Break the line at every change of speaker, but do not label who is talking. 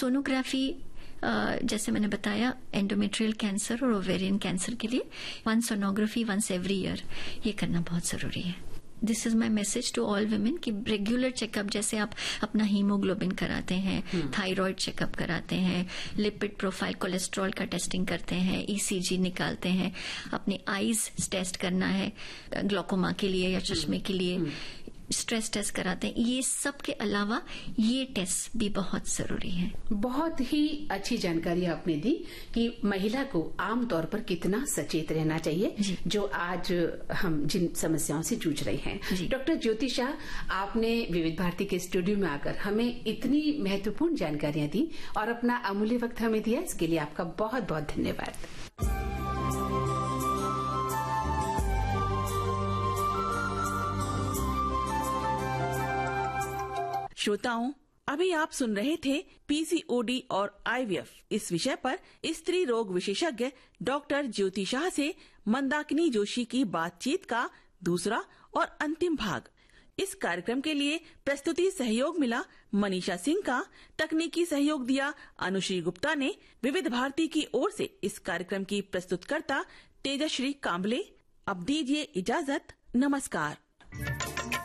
Sonography जैसे मैंने बताया एंडोमेट्रियल कैंसर और ओवेरियन कैंसर के लिए 1 सोनोग्राफी वंस एवरी ईयर ये करना बहुत जरूरी है। This is my message to all women कि रेगुलर चेकअप, जैसे आप अपना हीमोग्लोबिन कराते हैं, थायराइड चेकअप कराते हैं, लिपिड प्रोफाइल, कोलेस्ट्रॉल का टेस्टिंग करते हैं, ईसीजी निकालते हैं, अपने आईज टेस्ट करना है ग्लोकोमा के लिए या चश्मे के लिए, स्ट्रेस टेस्ट कराते हैं। ये सब के अलावा ये टेस्ट भी बहुत जरूरी है।
बहुत ही अच्छी जानकारी आपने दी कि महिला को आमतौर पर कितना सचेत रहना चाहिए, जो आज हम जिन समस्याओं से जूझ रहे हैं। डॉक्टर ज्योति शाह, आपने विविध भारती के स्टूडियो में आकर हमें इतनी महत्वपूर्ण जानकारियां दी और अपना अमूल्य वक्त हमें दिया, इसके लिए आपका बहुत बहुत धन्यवाद।
श्रोताओं, अभी आप सुन रहे थे पीसीओडी और आईवीएफ इस विषय पर स्त्री रोग विशेषज्ञ डॉक्टर ज्योति शाह से मंदाकिनी जोशी की बातचीत का दूसरा और अंतिम भाग। इस कार्यक्रम के लिए प्रस्तुति सहयोग मिला मनीषा सिंह का, तकनीकी सहयोग दिया अनुश्री गुप्ता ने। विविध भारती की ओर से इस कार्यक्रम की प्रस्तुतकर्ता तेजश्री कांबले। अब दीजिए इजाजत, नमस्कार।